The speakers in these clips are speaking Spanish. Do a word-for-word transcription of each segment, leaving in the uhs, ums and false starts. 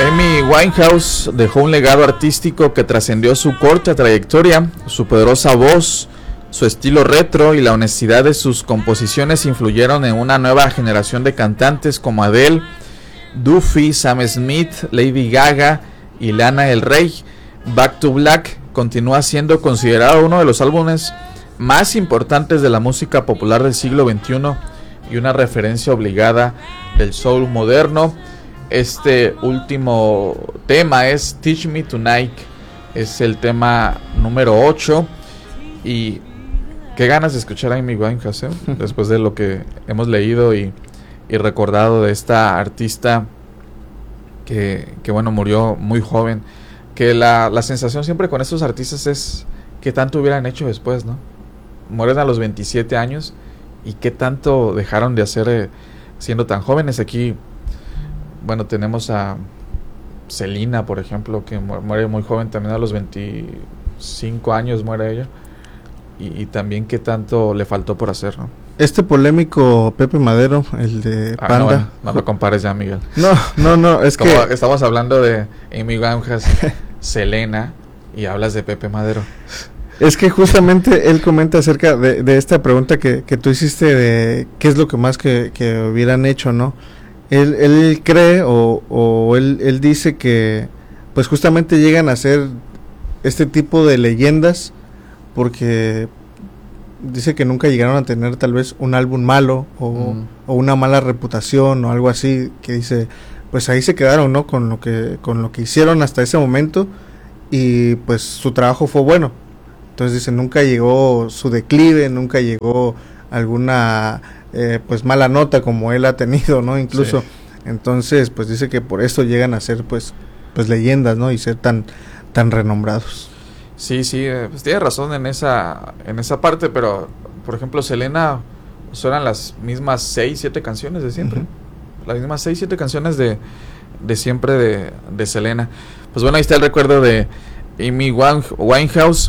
Amy Winehouse dejó un legado artístico que trascendió su corta trayectoria. Su poderosa voz, su estilo retro y la honestidad de sus composiciones influyeron en una nueva generación de cantantes como Adele, Duffy, Sam Smith, Lady Gaga y Lana Del Rey. Back to Black continúa siendo considerado uno de los álbumes más importantes de la música popular del siglo veintiuno y una referencia obligada del soul moderno. Este último tema es Teach Me Tonight, es el tema número ocho. Y qué ganas de escuchar a Amy Winehouse, ¿eh? Después de lo que hemos leído y, y recordado de esta artista que, que bueno, murió muy joven. Que la, la sensación siempre con estos artistas es qué tanto hubieran hecho después, ¿no? Mueren a los veintisiete años y qué tanto dejaron de hacer eh, siendo tan jóvenes. Aquí, bueno, tenemos a Selena, por ejemplo, que mu- muere muy joven, también a los veinticinco años muere ella. Y, y también qué tanto le faltó por hacer, ¿no? Este polémico Pepe Madero, el de Ah, Panda. no, bueno, no lo compares ya, Miguel. No, no, no, es Como que estamos hablando de Amy Winehouse, Selena, y hablas de Pepe Madero. es que justamente él comenta acerca de, de esta pregunta que, que tú hiciste de qué es lo que más que, que hubieran hecho, ¿no? Él, él cree o, o él, él dice que pues justamente llegan a ser este tipo de leyendas porque dice que nunca llegaron a tener tal vez un álbum malo o, Mm. o una mala reputación o algo así, que dice pues ahí se quedaron, ¿no? Con lo que con lo que hicieron hasta ese momento y pues su trabajo fue bueno. Entonces dice, nunca llegó su declive, nunca llegó alguna eh, pues mala nota como él ha tenido, ¿no? Incluso, Sí. Entonces pues dice que por eso llegan a ser pues pues leyendas, ¿no? Y ser tan tan renombrados. Sí, sí, eh, pues tiene razón en esa en esa parte, pero por ejemplo Selena suenan las mismas seis, siete canciones de siempre. Ujú. Las mismas seis, siete canciones de, de siempre de, de Selena. Pues bueno, ahí está el recuerdo de Amy Wine- Winehouse.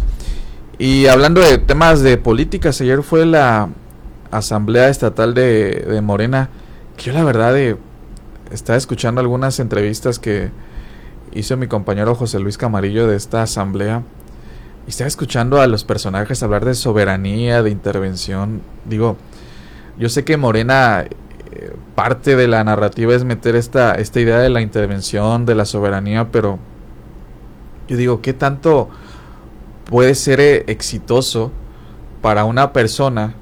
Y hablando de temas de políticas, ayer fue la asamblea estatal de, de Morena, que yo la verdad eh, estaba escuchando algunas entrevistas que hizo mi compañero José Luis Camarillo de esta asamblea, y estaba escuchando a los personajes hablar de soberanía, de intervención. Digo, yo sé que Morena, eh, parte de la narrativa es meter esta, esta idea de la intervención, de la soberanía, pero yo digo, ¿qué tanto puede ser eh, exitoso para una persona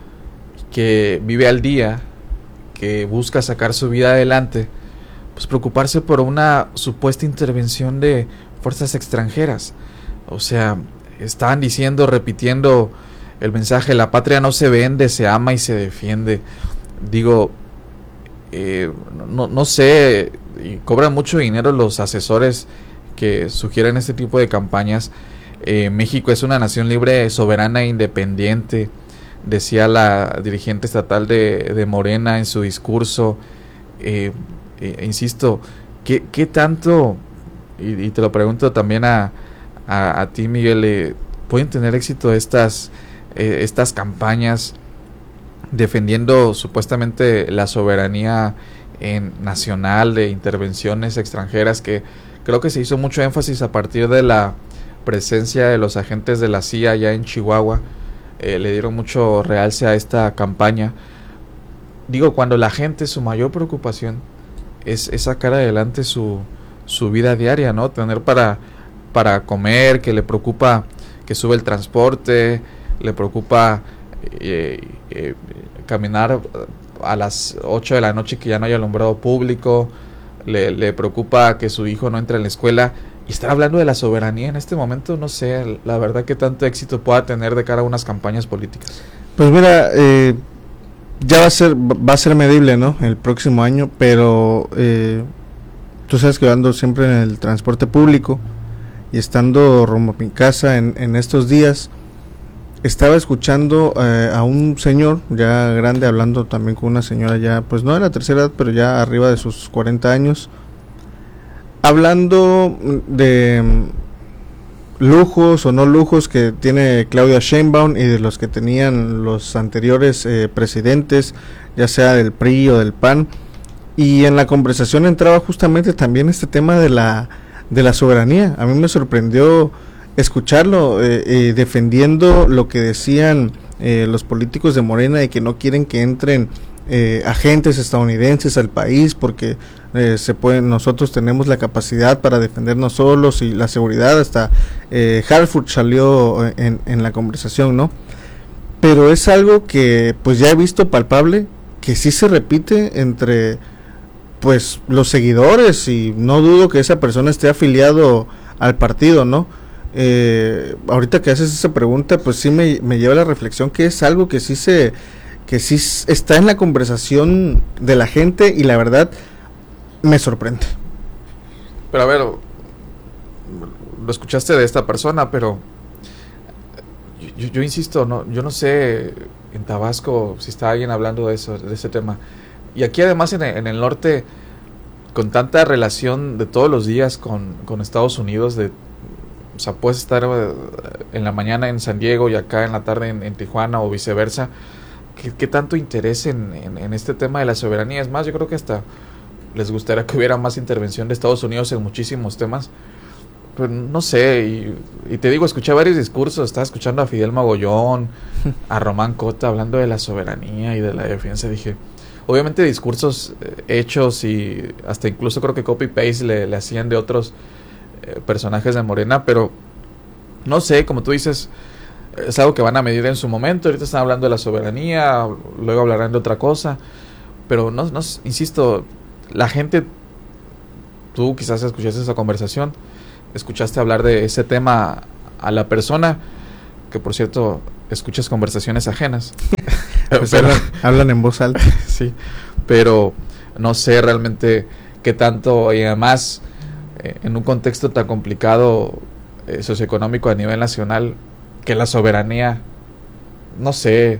que vive al día, que busca sacar su vida adelante, pues preocuparse por una supuesta intervención de fuerzas extranjeras? O sea, estaban diciendo, repitiendo el mensaje, la patria no se vende, se ama y se defiende. Digo, eh, no, no sé, y cobran mucho dinero los asesores que sugieren este tipo de campañas. Eh, México es una nación libre, soberana e independiente, decía la dirigente estatal de, de Morena en su discurso. Eh, eh, insisto, ¿qué, qué tanto, y, y te lo pregunto también a, a, a ti, Miguel, eh, pueden tener éxito estas, eh, estas campañas defendiendo supuestamente la soberanía en, nacional, de intervenciones extranjeras, que creo que se hizo mucho énfasis a partir de la presencia de los agentes de la C I A allá en Chihuahua? Eh, le dieron mucho realce a esta campaña. Digo, cuando la gente, su mayor preocupación es, es sacar adelante su, su vida diaria, ¿no? Tener para, para comer, que le preocupa que sube el transporte, le preocupa eh, eh, caminar a las ocho de la noche que ya no haya alumbrado público, le, le preocupa que su hijo no entre en la escuela. Y estar hablando de la soberanía en este momento, no sé, la verdad, que tanto éxito pueda tener de cara a unas campañas políticas. Pues mira, eh, ya va a ser va a ser medible, ¿no? El próximo año, pero eh, tú sabes que yo ando siempre en el transporte público y estando rumbo a mi casa en, en estos días, estaba escuchando eh, a un señor ya grande hablando también con una señora ya, pues no de la tercera edad, pero ya arriba de sus cuarenta años, hablando de lujos o no lujos que tiene Claudia Sheinbaum y de los que tenían los anteriores eh, presidentes, ya sea del P R I o del P A N, Y en la conversación entraba justamente también este tema de la, de la soberanía. A mí me sorprendió escucharlo eh, eh, defendiendo lo que decían eh, los políticos de Morena, de que no quieren que entren eh, agentes estadounidenses al país porque eh, se pueden, nosotros tenemos la capacidad para defendernos solos y la seguridad. Hasta eh, Hartford salió en, en la conversación, ¿no? Pero es algo que pues ya he visto palpable, que sí se repite entre pues los seguidores, y no dudo que esa persona esté afiliado al partido, ¿no? Eh, ahorita que haces esa pregunta, pues sí me, me lleva a la reflexión que es algo que sí se, que sí está en la conversación de la gente, y la verdad me sorprende. Pero a ver, lo escuchaste de esta persona, pero yo, yo insisto, no, yo no sé en Tabasco si está alguien hablando de eso, de ese tema. Y aquí además en el, en el norte, con tanta relación de todos los días con, con Estados Unidos, de o sea, puedes estar en la mañana en San Diego y acá en la tarde en, en Tijuana o viceversa. ¿Qué, qué tanto interés en, en, en este tema de la soberanía? Es más, yo creo que hasta les gustaría que hubiera más intervención de Estados Unidos en muchísimos temas. Pero no sé, y, y te digo, escuché varios discursos. Estaba escuchando a Fidel Magollón, a Román Cota hablando de la soberanía y de la defensa. Dije, obviamente discursos eh, hechos, y hasta incluso creo que copy-paste le, le hacían de otros personajes de Morena, pero no sé, como tú dices, es algo que van a medir en su momento. Ahorita están hablando de la soberanía, luego hablarán de otra cosa, pero no, no insisto, la gente, tú quizás escuchaste esa conversación, escuchaste hablar de ese tema a la persona, que por cierto, escuchas conversaciones ajenas. Pues pero, hablan, hablan en voz alta. Sí, pero no sé realmente qué tanto, y además en un contexto tan complicado eh, socioeconómico a nivel nacional, que la soberanía, no sé,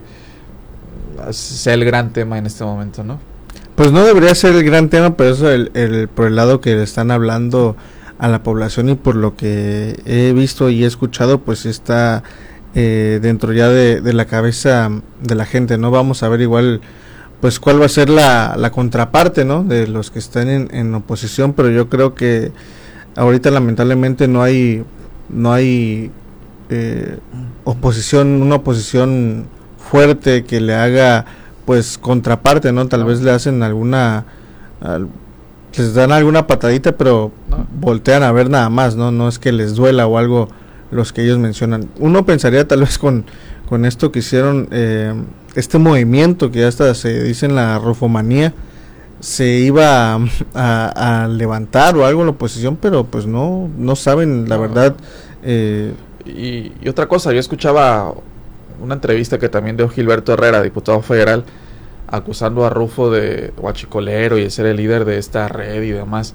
sea el gran tema en este momento, ¿no? Pues no debería ser el gran tema, pero eso el, el, por el lado que le están hablando a la población, y por lo que he visto y he escuchado, pues está eh, dentro ya de, de la cabeza de la gente, ¿no? Vamos a ver igual pues cuál va a ser la, la contraparte, ¿no? De los que están en, en oposición, pero yo creo que ahorita lamentablemente no hay no hay eh, oposición, una oposición fuerte que le haga pues contraparte, ¿no? Tal no. vez le hacen alguna, al, les dan alguna patadita, pero no. voltean a ver nada más, ¿no? No es que les duela o algo los que ellos mencionan. Uno pensaría tal vez con, con esto que hicieron, eh, este movimiento que ya hasta se dice en la rufomanía, se iba a, a, a levantar o algo en la oposición, pero pues no, no saben la no. verdad. Eh, y, y otra cosa, yo escuchaba una entrevista que también dio Gilberto Herrera, diputado federal, acusando a Rufo de huachicolero y de ser el líder de esta red y demás.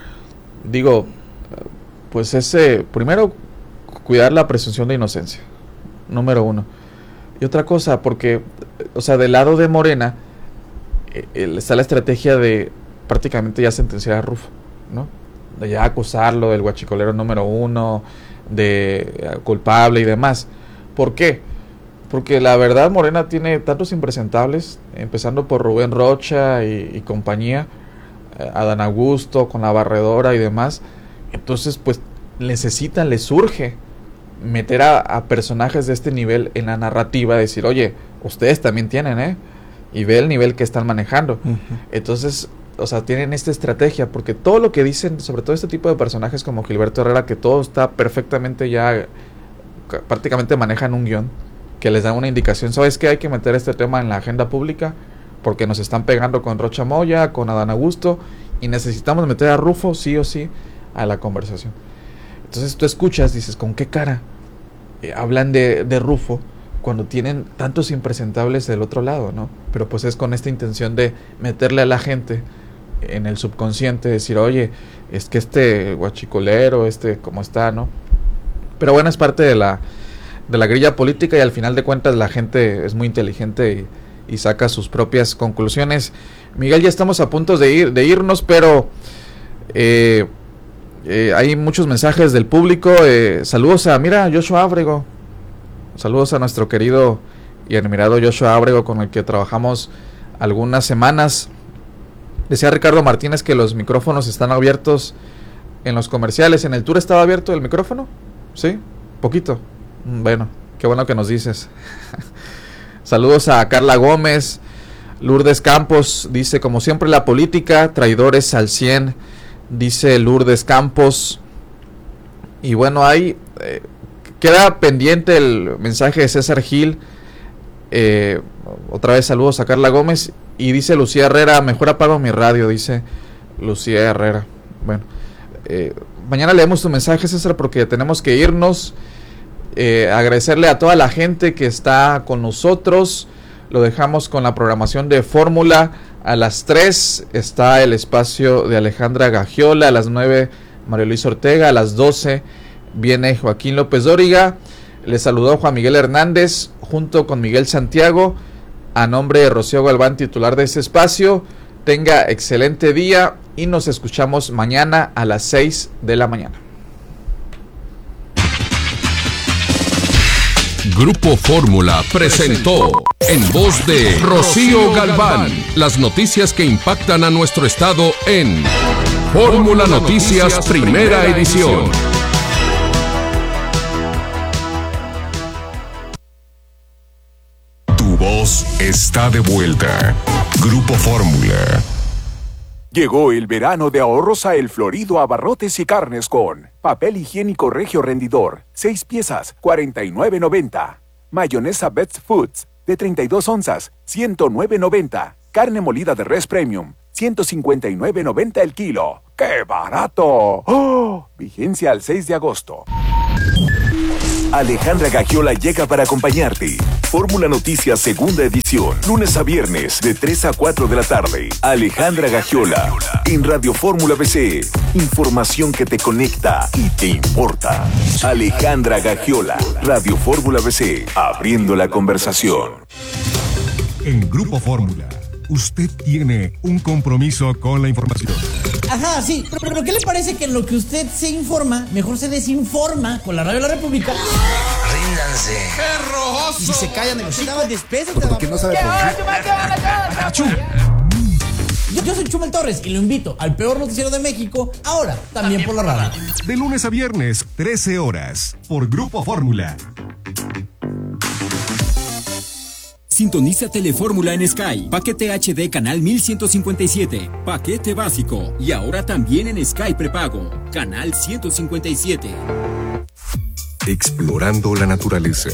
Digo, pues ese, primero, cuidar la presunción de inocencia, número uno. Y otra cosa, porque, o sea, del lado de Morena, eh, está la estrategia de prácticamente ya sentenciar a Rufo, ¿no? De ya acusarlo del huachicolero número uno, de eh, culpable y demás. ¿Por qué? Porque la verdad Morena tiene tantos impresentables, empezando por Rubén Rocha y, y compañía, eh, Adán Augusto con la barredora y demás. Entonces pues necesitan, les surge meter a, a personajes de este nivel en la narrativa, decir, oye, ustedes también tienen, ¿eh? Y ve el nivel que están manejando. Uh-huh. Entonces, o sea, tienen esta estrategia, porque todo lo que dicen, sobre todo este tipo de personajes como Gilberto Herrera, que todo está perfectamente ya, prácticamente manejan un guión, que les dan una indicación, ¿sabes qué? Hay que meter este tema en la agenda pública, porque nos están pegando con Rocha Moya, con Adán Augusto, y necesitamos meter a Rufo, sí o sí, a la conversación. Entonces tú escuchas, dices, ¿con qué cara eh, hablan de, de Rufo cuando tienen tantos impresentables del otro lado, ¿no? Pero pues es con esta intención de meterle a la gente en el subconsciente, decir, oye, es que este guachicolero, este, ¿cómo está, no? Pero bueno, es parte de la, de la grilla política, y al final de cuentas la gente es muy inteligente y, y saca sus propias conclusiones. Miguel, ya estamos a punto de, ir, de irnos, pero eh, eh, hay muchos mensajes del público. Eh, saludos a, mira, Joshua Ábrego. Saludos a nuestro querido y admirado Joshua Ábrego, con el que trabajamos algunas semanas Decía Ricardo Martínez que los micrófonos están abiertos en los comerciales. ¿En el tour estaba abierto el micrófono? ¿Sí? Poquito. Bueno, qué bueno que nos dices. Saludos a Carla Gómez. Lourdes Campos dice, como siempre la política, traidores al cien, dice Lourdes Campos. Y bueno, ahí eh, queda pendiente el mensaje de César Gil. Eh, otra vez saludos a Carla Gómez. Y dice Lucía Herrera, mejor apago mi radio, dice Lucía Herrera. Bueno, eh, mañana leemos tu mensaje, César, porque tenemos que irnos. Eh, agradecerle a toda la gente que está con nosotros. Lo dejamos con la programación de Fórmula. A las tres está el espacio de Alejandra Gagiola. A las nueve María Luisa Ortega. A las doce viene Joaquín López Dóriga. Le saludó Juan Miguel Hernández junto con Miguel Santiago. A nombre de Rocío Galván, titular de este espacio. Tenga excelente día y nos escuchamos mañana a las seis de la mañana. Grupo Fórmula presentó en voz de Rocío Galván las noticias que impactan a nuestro estado en Fórmula Noticias Primera Edición. Tu voz está de vuelta. Grupo Fórmula. Llegó el verano de ahorros a El Florido Abarrotes y Carnes con papel higiénico Regio Rendidor, seis piezas, cuarenta y nueve noventa. Mayonesa Best Foods, de treinta y dos onzas, ciento nueve noventa. Carne molida de res premium, ciento cincuenta y nueve noventa el kilo. ¡Qué barato! ¡Oh! Vigencia al seis de agosto. Alejandra Gagiola llega para acompañarte. Fórmula Noticias Segunda Edición, lunes a viernes de tres a cuatro de la tarde. Alejandra Gagiola en Radio Fórmula B C. Información que te conecta y te importa. Alejandra Gagiola, Radio Fórmula B C, abriendo la conversación. En Grupo Fórmula, usted tiene un compromiso con la información. Ajá, sí, pero, pero ¿qué le parece que en lo que usted se informa, mejor se desinforma con la Radio de la República? Ríndanse. ¡Perroso! Y si se callan de los chicos, despésate. Porque no sabe por qué. Yo, yo soy Chumel Torres y lo invito al peor noticiero de México, ahora también por la radio. De lunes a viernes, trece horas, por Grupo Fórmula. Sintoniza Telefórmula en Sky. Paquete H D canal mil ciento cincuenta y siete. Paquete básico. Y ahora también en Sky prepago. Canal ciento cincuenta y siete. Explorando la naturaleza.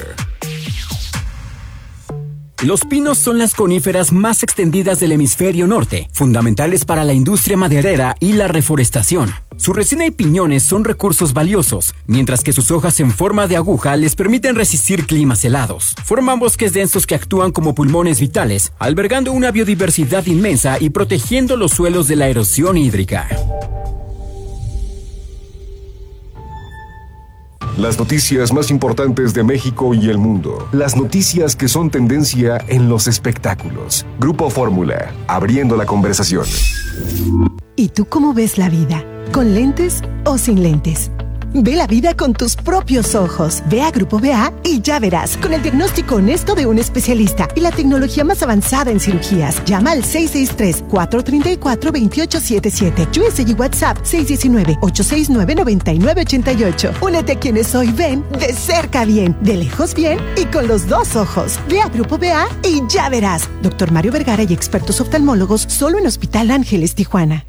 Los pinos son las coníferas más extendidas del hemisferio norte, fundamentales para la industria maderera y la reforestación. Su resina y piñones son recursos valiosos, mientras que sus hojas en forma de aguja les permiten resistir climas helados. Forman bosques densos que actúan como pulmones vitales, albergando una biodiversidad inmensa y protegiendo los suelos de la erosión hídrica. Las noticias más importantes de México y el mundo. Las noticias que son tendencia en los espectáculos. Grupo Fórmula, abriendo la conversación. ¿Y tú cómo ves la vida? ¿Con lentes o sin lentes? Ve la vida con tus propios ojos. Ve a Grupo B A y ya verás, con el diagnóstico honesto de un especialista y la tecnología más avanzada en cirugías. Llama al seis seis tres, cuatro tres cuatro, dos ocho siete siete. U S y WhatsApp seis uno nueve, ocho seis nueve, nueve nueve ocho ocho. Únete a quienes hoy ven de cerca bien, de lejos bien y con los dos ojos. Ve a Grupo B A y ya verás. Doctor Mario Vergara y expertos oftalmólogos solo en Hospital Ángeles, Tijuana.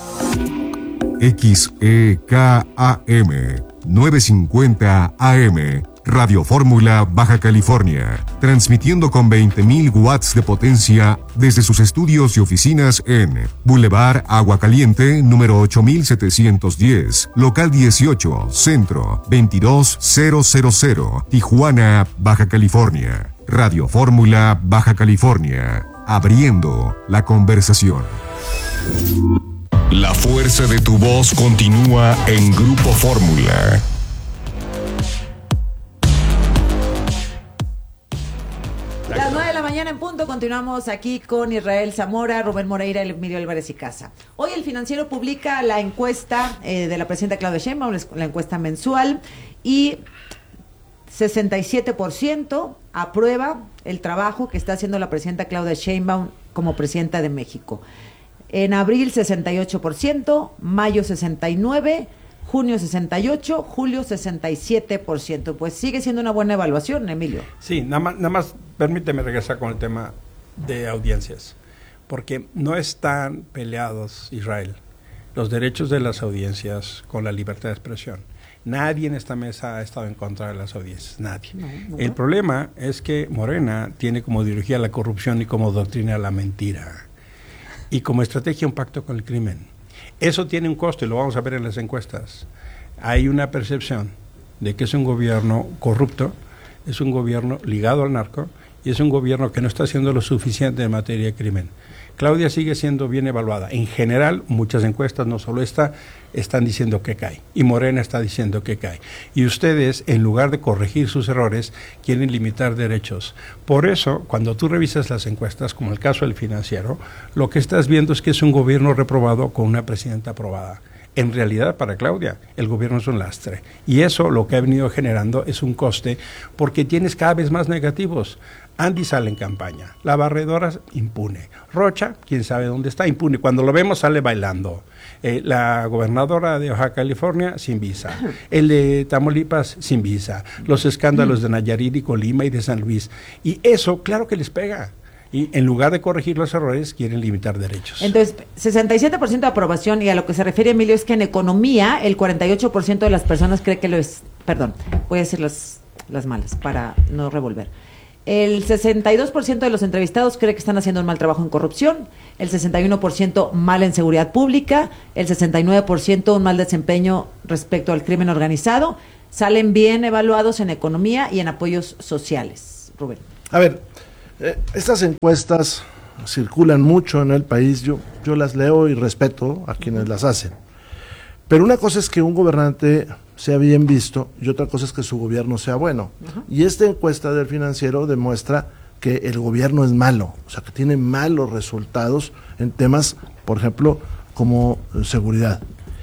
X E K A M novecientos cincuenta A M, Radio Fórmula, Baja California, transmitiendo con veinte mil watts de potencia desde sus estudios y oficinas en Boulevard Agua Caliente, número ocho mil setecientos diez, local dieciocho, Centro, veintidós mil, Tijuana, Baja California. Radio Fórmula, Baja California, abriendo la conversación. La fuerza de tu voz continúa en Grupo Fórmula. Las nueve de la mañana en punto, continuamos aquí con Israel Zamora, Rubén Moreira y Emilio Álvarez y Casa. Hoy el Financiero publica la encuesta eh, de la presidenta Claudia Sheinbaum, la encuesta mensual, y sesenta y siete por ciento aprueba el trabajo que está haciendo la presidenta Claudia Sheinbaum como presidenta de México. En abril sesenta y ocho por ciento, mayo sesenta y nueve por ciento, junio sesenta y ocho por ciento, julio sesenta y siete por ciento. Pues sigue siendo una buena evaluación, Emilio. Sí, nada más, nada más permíteme regresar con el tema de audiencias, porque no están peleados, Israel, los derechos de las audiencias con la libertad de expresión. Nadie en esta mesa ha estado en contra de las audiencias, nadie. No, no. El problema es que Morena tiene como ideología la corrupción y como doctrina la mentira, y como estrategia un pacto con el crimen. Eso tiene un costo y lo vamos a ver en las encuestas. Hay una percepción de que es un gobierno corrupto, es un gobierno ligado al narco y es un gobierno que no está haciendo lo suficiente en materia de crimen. Claudia sigue siendo bien evaluada. En general, muchas encuestas, no solo esta, están diciendo que cae. Y Morena está diciendo que cae. Y ustedes, en lugar de corregir sus errores, quieren limitar derechos. Por eso, cuando tú revisas las encuestas, como el caso del Financiero, lo que estás viendo es que es un gobierno reprobado con una presidenta aprobada. En realidad, para Claudia, el gobierno es un lastre. Y eso lo que ha venido generando es un coste, porque tienes cada vez más negativos. Andy sale en campaña, la barredora impune, Rocha, quién sabe dónde está, impune, cuando lo vemos sale bailando, eh, la gobernadora de Baja California sin visa, el de Tamaulipas sin visa, los escándalos de Nayarit y Colima y de San Luis, y eso claro que les pega. Y en lugar de corregir los errores, quieren limitar derechos. Entonces, sesenta y siete por ciento de aprobación, y a lo que se refiere Emilio es que en economía el cuarenta y ocho por ciento de las personas cree que lo es. Perdón, voy a decir las, las malas para no revolver. El sesenta y dos por ciento de los entrevistados cree que están haciendo un mal trabajo en corrupción, el sesenta y uno por ciento mal en seguridad pública, el sesenta y nueve por ciento un mal desempeño respecto al crimen organizado. Salen bien evaluados en economía y en apoyos sociales. Rubén. A ver, eh, estas encuestas circulan mucho en el país, yo, yo las leo y respeto a quienes las hacen. Pero una cosa es que un gobernante sea bien visto y otra cosa es que su gobierno sea bueno. Uh-huh. Y esta encuesta del Financiero demuestra que el gobierno es malo, o sea, que tiene malos resultados en temas, por ejemplo, como seguridad.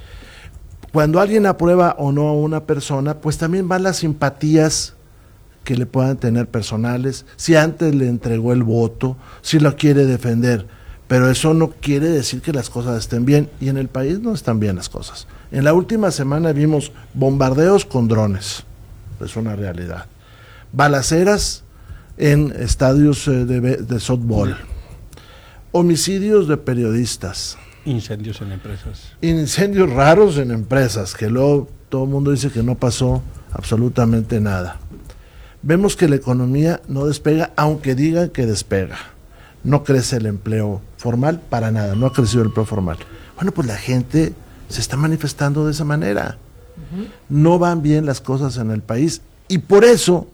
Cuando alguien aprueba o no a una persona, pues también van las simpatías que le puedan tener personales, si antes le entregó el voto, si lo quiere defender. Pero eso no quiere decir que las cosas estén bien, y en el país no están bien las cosas. En la última semana vimos bombardeos con drones, es una realidad. Balaceras en estadios eh, de, de softball, homicidios de periodistas. Incendios en empresas. Incendios raros en empresas, que luego todo el mundo dice que no pasó absolutamente nada. Vemos que la economía no despega, aunque digan que despega. No crece el empleo formal para nada, no ha crecido el empleo formal. Bueno, pues la gente se está manifestando de esa manera. Uh-huh. No van bien las cosas en el país y por eso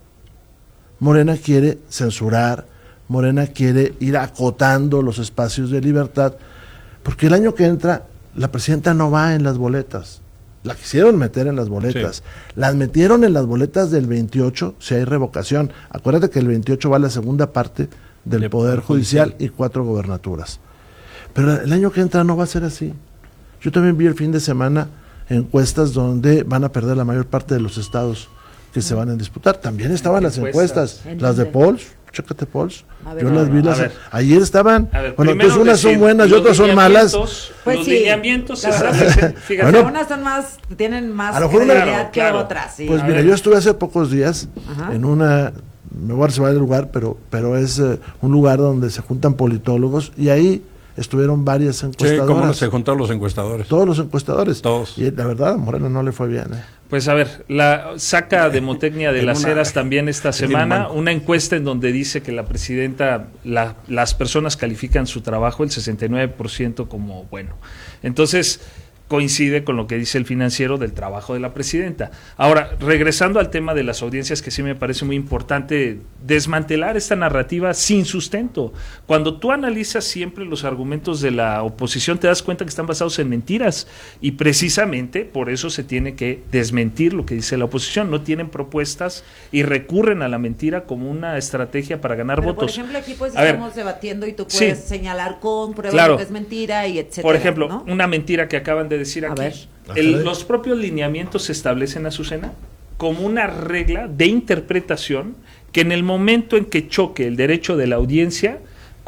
Morena quiere censurar, Morena quiere ir acotando los espacios de libertad, porque el año que entra la presidenta no va en las boletas. La quisieron meter en las boletas. Sí. Las metieron en las boletas del veintiocho si hay revocación. Acuérdate que el veintiocho va la segunda parte del de Poder Judicial, judicial y cuatro gobernaturas. Pero el año que entra no va a ser así. Yo también vi el fin de semana encuestas donde van a perder la mayor parte de los estados que se van a disputar. También estaban las encuestas, las de Pols, chécate Pols. Yo las vi, las, ayer estaban, ver, bueno, entonces unas son buenas y otras son malas. Pues los sí, lineamientos se claro. están, fíjate. Bueno, unas son más, tienen más credibilidad que claro. otras. Sí. Pues a mira, ver. yo estuve hace pocos días Ajá. en una, me voy a reservar el lugar, pero, pero es uh, un lugar donde se juntan politólogos y ahí estuvieron varias encuestadoras. Sí, ¿cómo no se juntaron los encuestadores? Todos los encuestadores. Todos. Y la verdad, a Morena no le fue bien. ¿eh? Pues a ver, la saca Demotecnia de las Heras también esta semana una encuesta en donde dice que la presidenta, la, las personas califican su trabajo el sesenta y nueve por ciento como bueno. Entonces coincide con lo que dice el Financiero del trabajo de la presidenta. Ahora, regresando al tema de las audiencias, que sí me parece muy importante desmantelar esta narrativa sin sustento. Cuando tú analizas siempre los argumentos de la oposición, te das cuenta que están basados en mentiras, y precisamente por eso se tiene que desmentir lo que dice la oposición. No tienen propuestas y recurren a la mentira como una estrategia para ganar Pero, votos. Por ejemplo, aquí pues a estamos ver, debatiendo y tú puedes sí, señalar con pruebas claro, lo que es mentira y etcétera. Por ejemplo, ¿no? una mentira que acaban de decir aquí. A ver. El, los propios lineamientos se establecen, Azucena, como una regla de interpretación que en el momento en que choque el derecho de la audiencia con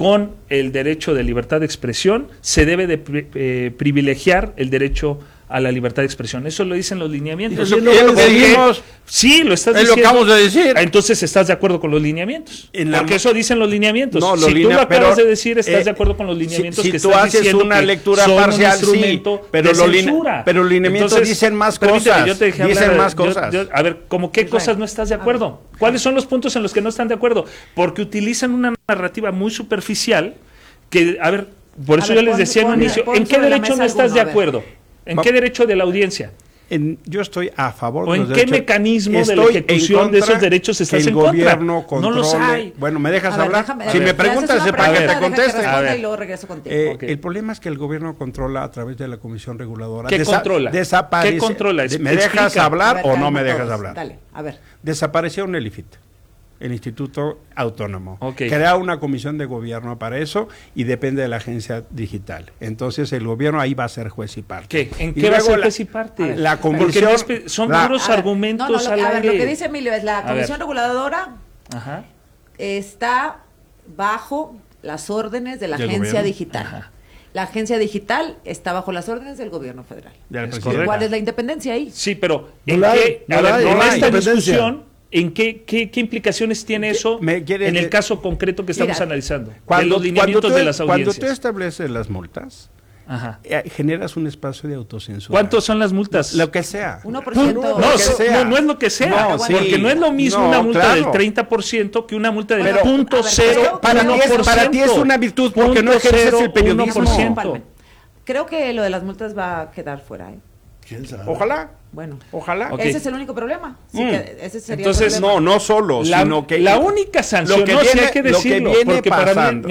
el derecho de libertad de expresión, se debe de pri- eh, privilegiar el derecho a la libertad de expresión. Eso lo dicen los lineamientos. Eso es lo que dijimos. Sí, lo estás Es diciendo. lo que acabamos de decir. Entonces estás de acuerdo con los lineamientos. En la- Porque eso dicen los lineamientos. No, los si tú linea- lo acabas pero, de decir, estás eh, de acuerdo con los lineamientos si, que si tú estás haces diciendo una que lectura son parcial, un instrumento sí, pero de los line- censura. pero los lineamientos Entonces, dicen más permíteme, cosas. yo te dejé Dicen hablar, más yo- cosas. yo- a ver, ¿cómo qué cosas no estás de acuerdo? ¿Cuáles son los puntos en los que no están de acuerdo? Porque utilizan una narrativa muy superficial que, a ver, por A eso ver, yo les pon- decía en pon- un inicio, pon ¿en qué sobre la derecho mesa no estás alguno, de a ver. acuerdo? ¿En Va- qué derecho de la audiencia? En- yo estoy a favor ¿O de en los qué derechos. mecanismo de la Estoy en ejecución de contra esos derechos estás que en el contra? gobierno No los controle- hay. Bueno, ¿me dejas A ver, hablar? déjame- si a me ver, preguntas, haces una es para que pregunta, te deja que conteste. responda A ver. y luego regreso contigo. Eh, Ok. El problema es que el gobierno controla a través de la Comisión Reguladora. ¿Qué controla? Desaparece. ¿Qué controla? ¿Me Explica. dejas hablar A ver, o no calma me dejas todos. hablar? Dale, a ver. Desapareció un el I F I T, el Instituto Autónomo. Ok. Crea una comisión de gobierno para eso y depende de la agencia digital. Entonces el gobierno ahí va a ser juez y parte. ¿Qué? ¿En Y qué va a luego ser la- juez y parte? La Porque comisión no es pe- son la- puros A ver, argumentos no, no, lo- al a ver, lo aire. que dice Emilio es la A Comisión ver. Reguladora Ajá. está bajo las órdenes de la Del agencia gobierno. digital. Ajá. La agencia digital está bajo las órdenes del gobierno federal. del Es presidente. correcto. ¿Cuál es la independencia ahí? Sí, pero No ¿en la hay, qué, no a la ver, hay, en no hay esta independencia. discusión, ¿en qué, qué, qué implicaciones tiene eso Me quiere en el que- caso concreto que estamos Mira, analizando? de Cuando, los cuando lineamientos tú, de las cuando audiencias. tú estableces las multas, Ajá. eh, generas un espacio de autocensura. ¿Cuántos son las multas? Lo que sea. uno por ciento. No, Lo que so- sea. no, no es lo que sea, No, porque sí. no es lo mismo No, una multa claro. del treinta por ciento que una multa del Pero, punto a ver, cero creo- Para ti, es, para ti es una virtud porque no ejerces el periodismo. por ciento. Palmen. Creo que lo de las multas va a quedar fuera. ¿eh? ¿Quién sabe? Ojalá, Bueno, ojalá. Ok. ese es el único problema. Sí, Mm. que ese sería Entonces, el problema. No, no solo, La, sino que la única sanción, lo que no, sí viene- hay que lo que decirlo, viene porque para mí, pasando.